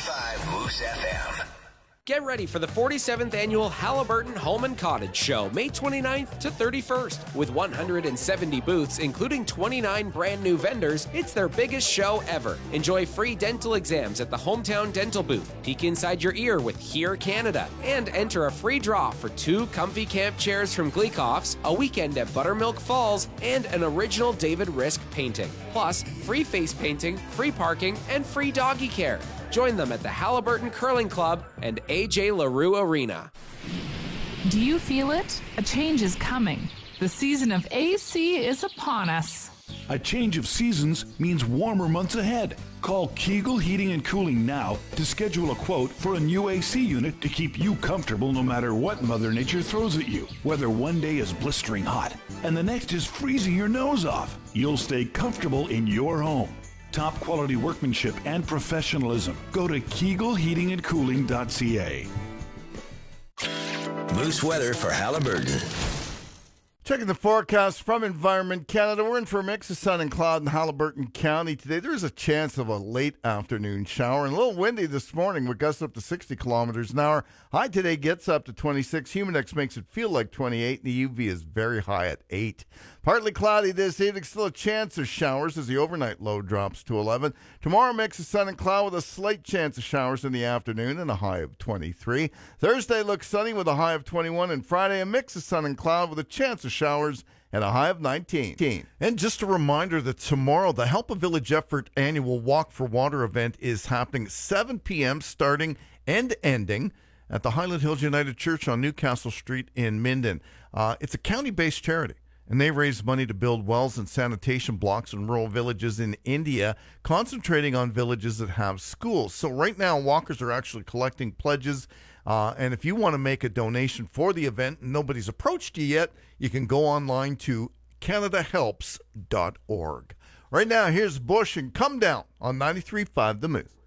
93.5 Moose FM. Get ready for the 47th annual Halliburton Home and Cottage Show, May 29th to 31st. With 170 booths, including 29 brand new vendors, it's their biggest show ever. Enjoy free dental exams at the Hometown Dental booth, peek inside your ear with Hear Canada, and enter a free draw for 2 comfy camp chairs from Gleekoff's, a weekend at Buttermilk Falls, and an original David Risk painting. Plus, free face painting, free parking, and free doggy care. Join them at the Halliburton Curling Club and AJ LaRue Arena. Do you feel it? A change is coming. The season of AC is upon us. A change of seasons means warmer months ahead. Call Kegel Heating and Cooling now to schedule a quote for a new AC unit to keep you comfortable no matter what Mother Nature throws at you. Whether one day is blistering hot and the next is freezing your nose off, you'll stay comfortable in your home. Top quality workmanship and professionalism. Go to KegelHeatingandCooling.ca. Moose weather for Halliburton. Checking the forecast from Environment Canada. We're in for a mix of sun and cloud in Halliburton County today. There's a chance of a late afternoon shower and a little windy this morning with gusts up to 60 kilometers an hour. High today gets up to 26. Humidex makes it feel like 28. The UV is very high at 8. Partly cloudy this evening. Still a chance of showers as the overnight low drops to 11. Tomorrow mix of sun and cloud with a slight chance of showers in the afternoon and a high of 23. Thursday looks sunny with a high of 21. And Friday a mix of sun and cloud with a chance of showers and a high of 19. And just a reminder that tomorrow the Help a Village Effort annual Walk for Water event is happening 7 p.m. starting and ending at the Highland Hills United Church on Newcastle Street in Minden. It's a county-based charity, and they raise money to build wells and sanitation blocks in rural villages in India, concentrating on villages that have schools. So right now, walkers are actually collecting pledges, and if you want to make a donation for the event and nobody's approached you yet, you can go online to CanadaHelps.org. Right now, here's Bush and Come Down on 93.5 The Moose.